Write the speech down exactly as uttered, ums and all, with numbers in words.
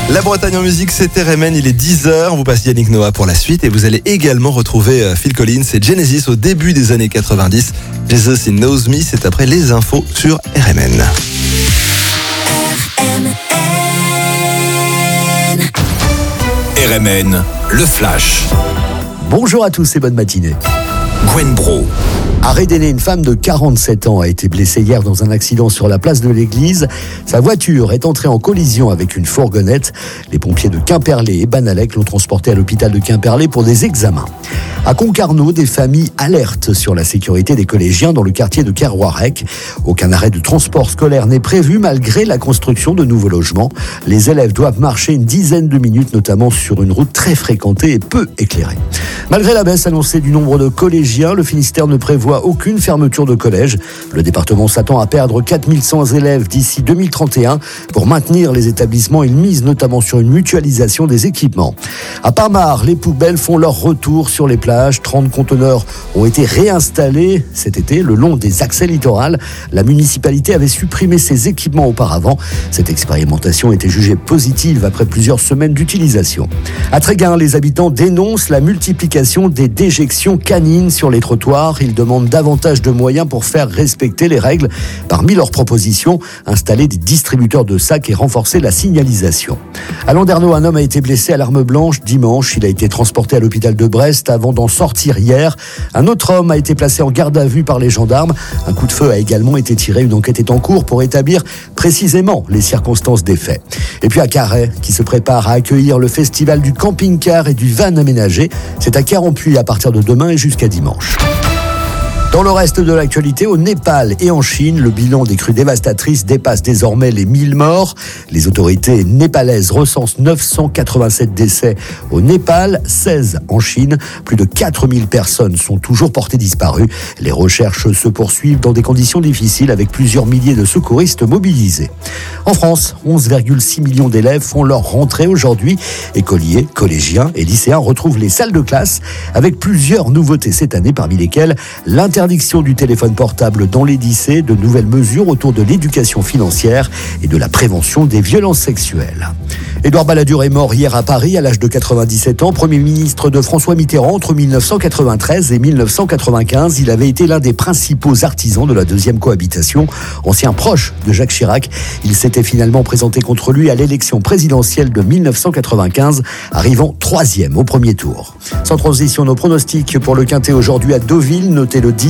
La Bretagne en musique, c'est R M N, il est dix heures, vous passez Yannick Noah pour la suite et vous allez également retrouver Phil Collins et Genesis au début des années quatre-vingt-dix. Jesus, He Knows Me, c'est après les infos sur R M N. R M N, le flash. Bonjour à tous et bonne matinée. Gwen Bro. À Rédéné, une femme de quarante-sept ans a été blessée hier dans un accident sur la place de l'église. Sa voiture est entrée en collision avec une fourgonnette. Les pompiers de Quimperlé et Banalec l'ont transportée à l'hôpital de Quimperlé pour des examens. À Concarneau, des familles alertent sur la sécurité des collégiens dans le quartier de Kerwarec. Aucun arrêt de transport scolaire n'est prévu malgré la construction de nouveaux logements. Les élèves doivent marcher une dizaine de minutes, notamment sur une route très fréquentée et peu éclairée. Malgré la baisse annoncée du nombre de collégiens, le Finistère ne prévoit aucune fermeture de collège. Le département s'attend à perdre quatre mille cent élèves d'ici deux mille trente et un. Pour maintenir les établissements, il mise notamment sur une mutualisation des équipements. À Parmar, les poubelles font leur retour sur les plages. trente conteneurs ont été réinstallés cet été le long des accès littorales. La municipalité avait supprimé ces équipements auparavant. Cette expérimentation était jugée positive après plusieurs semaines d'utilisation. À Tréguin, les habitants dénoncent la multiplication des déjections canines sur les trottoirs. Ils demandent davantage de moyens pour faire respecter les règles. Parmi leurs propositions, installer des distributeurs de sacs et renforcer la signalisation. À Landerneau, un homme a été blessé à l'arme blanche dimanche. Il a été transporté à l'hôpital de Brest avant d'en sortir hier. Un autre homme a été placé en garde à vue par les gendarmes. Un coup de feu a également été tiré. Une enquête est en cours pour établir précisément les circonstances des faits. Et puis à Carhaix, qui se prépare à accueillir le festival du camping-car et du van aménagé. C'est à Carenpuy à partir de demain et jusqu'à dimanche. Dans le reste de l'actualité, au Népal et en Chine, le bilan des crues dévastatrices dépasse désormais les mille morts. Les autorités népalaises recensent neuf cent quatre-vingt-sept décès au Népal, seize en Chine. Plus de quatre mille personnes sont toujours portées disparues. Les recherches se poursuivent dans des conditions difficiles avec plusieurs milliers de secouristes mobilisés. En France, onze virgule six millions d'élèves font leur rentrée aujourd'hui. Écoliers, collégiens et lycéens retrouvent les salles de classe avec plusieurs nouveautés cette année, parmi lesquelles l'interdiction du téléphone portable dans les lycées, de nouvelles mesures autour de l'éducation financière et de la prévention des violences sexuelles. Édouard Balladur est mort hier à Paris à l'âge de quatre-vingt-dix-sept ans, Premier ministre de François Mitterrand entre mille neuf cent quatre-vingt-treize et mille neuf cent quatre-vingt-quinze. Il avait été l'un des principaux artisans de la deuxième cohabitation. Ancien proche de Jacques Chirac, il s'était finalement présenté contre lui à l'élection présidentielle de mille neuf cent quatre-vingt-quinze, arrivant troisième au premier tour. Sans transition, nos pronostics pour le Quintet aujourd'hui à Deauville, notez le dix.